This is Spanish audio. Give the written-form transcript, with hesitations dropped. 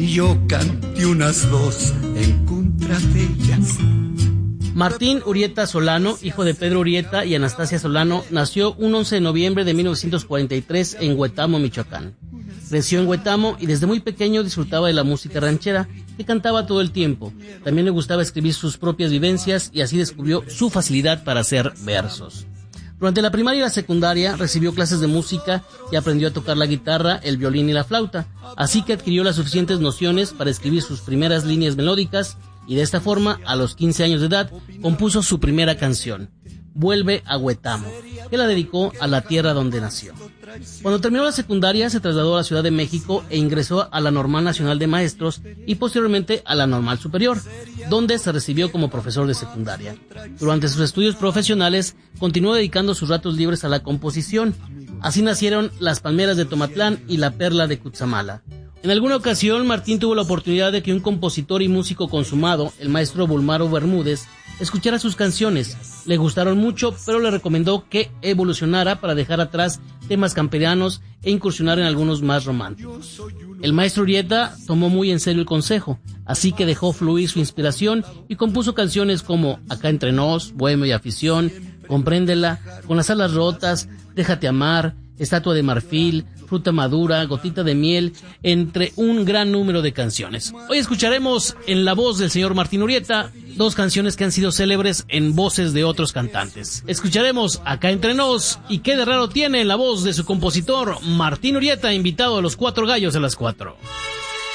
y yo canté unas dos en contra de ellas. Martín Urieta Solano, hijo de Pedro Urieta y Anastasia Solano, nació un 11 de noviembre de 1943 en Huetamo, Michoacán. Creció en Huetamo y desde muy pequeño disfrutaba de la música ranchera, que cantaba todo el tiempo. También le gustaba escribir sus propias vivencias y así descubrió su facilidad para hacer versos. Durante la primaria y la secundaria recibió clases de música y aprendió a tocar la guitarra, el violín y la flauta, así que adquirió las suficientes nociones para escribir sus primeras líneas melódicas y de esta forma, a los 15 años de edad, compuso su primera canción, Vuelve a Huetamo, que la dedicó a la tierra donde nació. Cuando terminó la secundaria, se trasladó a la Ciudad de México e ingresó a la Normal Nacional de Maestros y posteriormente a la Normal Superior, donde se recibió como profesor de secundaria. Durante sus estudios profesionales, continuó dedicando sus ratos libres a la composición. Así nacieron Las Palmeras de Tomatlán y La Perla de Cutzamala. En alguna ocasión, Martín tuvo la oportunidad de que un compositor y músico consumado, el maestro Bulmaro Bermúdez, escuchara sus canciones. Le gustaron mucho, pero le recomendó que evolucionara para dejar atrás temas camperanos e incursionar en algunos más románticos. El maestro Urieta tomó muy en serio el consejo, así que dejó fluir su inspiración y compuso canciones como Acá entre nos, Bohemio y afición, Compréndela, Con las alas rotas, Déjate amar, Estatua de marfil, Fruta madura, Gotita de miel, entre un gran número de canciones. Hoy escucharemos en la voz del señor Martín Urieta dos canciones que han sido célebres en voces de otros cantantes. Escucharemos Acá entre nos y Qué de raro tiene en la voz de su compositor Martín Urieta, invitado a los Cuatro Gallos de las 4.